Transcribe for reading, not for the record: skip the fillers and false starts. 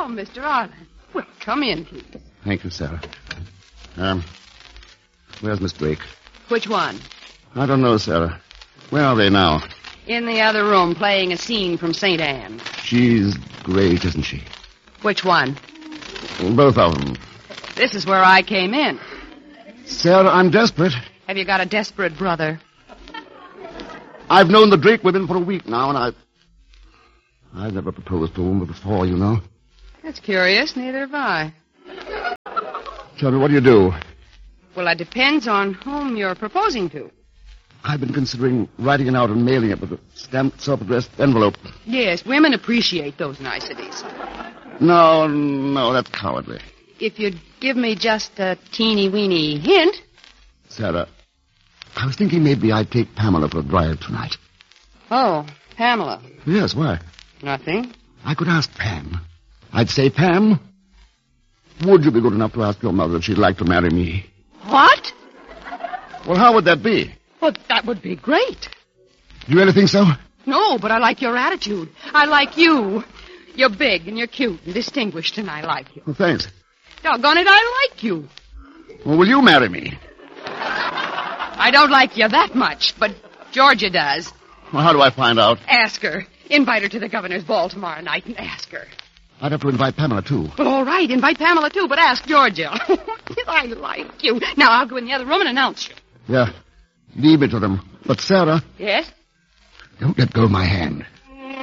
Mr. Arlen. Well, come in, please. Thank you, Sarah. Where's Miss Drake? Which one? I don't know, Sarah. Where are they now? In the other room, playing a scene from St. Anne. She's great, isn't she? Which one? Both of them. This is where I came in. Sarah, I'm desperate. Have you got a desperate brother? I've known the Drake women for a week now, and I've never proposed to a woman before, you know. That's curious. Neither have I. Tell me, what do you do? Well, it depends on whom you're proposing to. I've been considering writing it out and mailing it with a stamped, self-addressed envelope. Yes, women appreciate those niceties. No, that's cowardly. If you'd give me just a teeny-weeny hint... Sarah, I was thinking maybe I'd take Pamela for a drive tonight. Oh, Pamela. Yes, why? Nothing. I could ask Pam. I'd say, Pam, would you be good enough to ask your mother if she'd like to marry me? What? Well, how would that be? Well, that would be great. Do you really think so? No, but I like your attitude. I like you. You're big and you're cute and distinguished, and I like you. Well, thanks. Doggone it, I like you. Well, will you marry me? I don't like you that much, but Georgia does. Well, how do I find out? Ask her. Invite her to the governor's ball tomorrow night and ask her. I'd have to invite Pamela, too. Well, all right, invite Pamela, too, but ask Georgia. I like you. Now, I'll go in the other room and announce you. Yeah, leave it to them. But, Sarah... Yes? Don't let go of my hand.